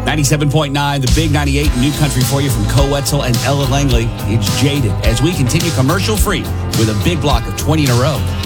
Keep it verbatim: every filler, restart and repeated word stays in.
ninety-seven point nine, the Big ninety-eight New Country for you from Co Wetzel and Ella Langley. It's Jaded as we continue commercial free with a big block of twenty in a row.